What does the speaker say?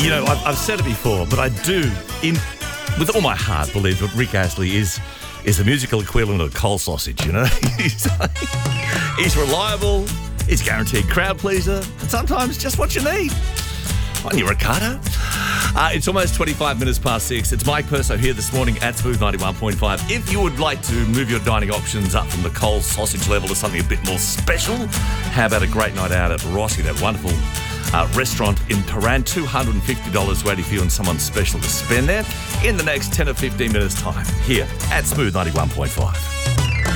You know, I've said it before, but I do, with all my heart, believe that Rick Astley is the musical equivalent of coal sausage, you know? He's reliable, he's guaranteed crowd pleaser, and sometimes just what you need. On your Ricardo. It's almost 25 minutes past 6. It's Mike Perso here this morning at Smooth 91.5. If you would like to move your dining options up from the coal sausage level to something a bit more special, how about a great night out at Rossi, that wonderful restaurant in Paran? $250 waiting for you and someone special to spend there in the next 10 or 15 minutes time here at Smooth 91.5.